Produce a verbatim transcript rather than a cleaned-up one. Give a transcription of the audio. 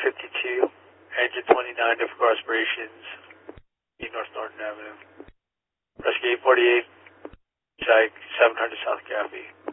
fifty-two, engine twenty-nine, different aspirations, North Norton Avenue. Rescue eight forty-eight, Psych, seven hundred South Caffey.